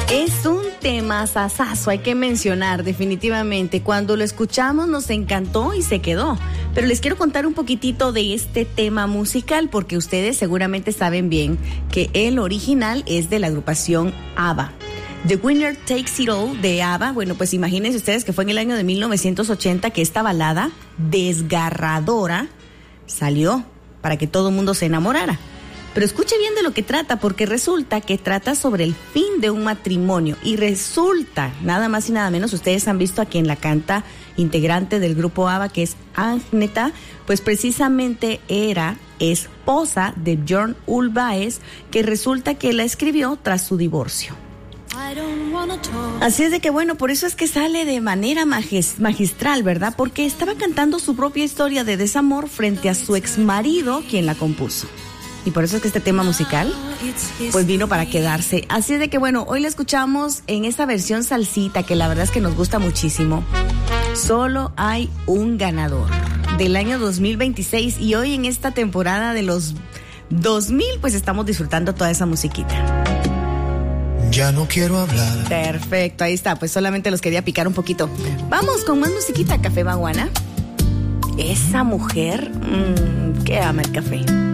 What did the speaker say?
Es un tema sasazo, hay que mencionar definitivamente. Cuando lo escuchamos nos encantó y se quedó. Pero les quiero contar un poquitito de este tema musical porque ustedes seguramente saben bien que el original es de la agrupación ABBA. The Winner Takes It All de ABBA. Bueno, pues imagínense ustedes que fue en el año de 1980 que esta balada desgarradora salió para que todo el mundo se enamorara. Pero escuche bien de lo que trata, porque resulta que trata sobre el fin de un matrimonio. Y resulta, nada más y nada menos, ustedes han visto a quien la canta, integrante del grupo ABBA, que es Agneta, pues precisamente era esposa de Björn Ulvaeus, que resulta que la escribió tras su divorcio. Así es de que bueno, por eso es que sale de manera magistral, ¿verdad? Porque estaba cantando su propia historia de desamor frente a su exmarido, quien la compuso. Y por eso es que este tema musical pues vino para quedarse. Así es de que bueno, hoy la escuchamos en esta versión salsita que la verdad es que nos gusta muchísimo. Solo hay un ganador del año 2026 y hoy en esta temporada de los 2000 pues estamos disfrutando toda esa musiquita. Ya no quiero hablar. Perfecto, ahí está, pues solamente los quería picar un poquito. Vamos con más musiquita, Café Baguana. Esa mujer que ama el café.